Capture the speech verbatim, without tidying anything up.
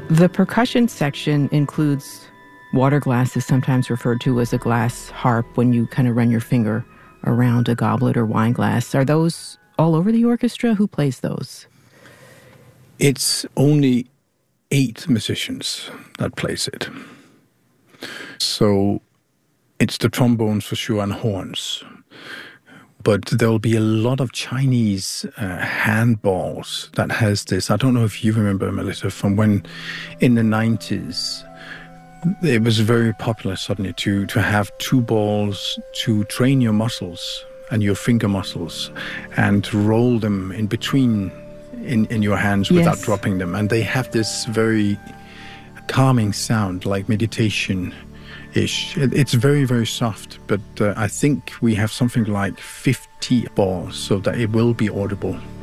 The percussion section includes water glasses, sometimes referred to as a glass harp, when you kind of run your finger around a goblet or wine glass. Are those all over the orchestra? Who plays those? It's only eight musicians that plays it. So it's the trombones for sure and horns. But there'll be a lot of Chinese uh, handballs that has this. I don't know if you remember, Melissa, from when in the nineties, it was very popular suddenly to, to have two balls to train your muscles and your finger muscles and to roll them in between in, in your hands without yes. dropping them. And they have this very calming sound, like meditation. Ish. It's very, very soft, but uh, I think we have something like fifty balls so that it will be audible.